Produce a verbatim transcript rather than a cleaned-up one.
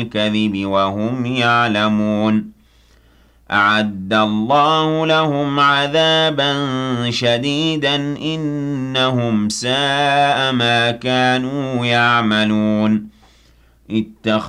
الكذب وهم يعلمون أعد الله لهم عذابا شديدا إنهم ساء ما كانوا يعملون اتخذوا